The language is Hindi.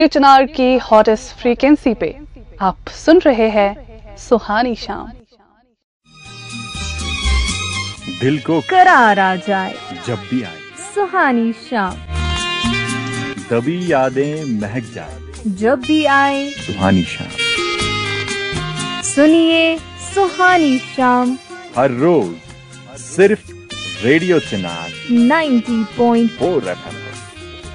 चिनार की हॉटेस्ट फ्रीक्वेंसी पे आप सुन रहे हैं सुहानी शाम। दिल को करार आ जाए जब भी आए, सुहानी शाम तभी यादें महक जाए जब भी आए, सुहानी शाम। सुनिए सुहानी शाम हर रोज सिर्फ रेडियो चिनार 90.4 FM।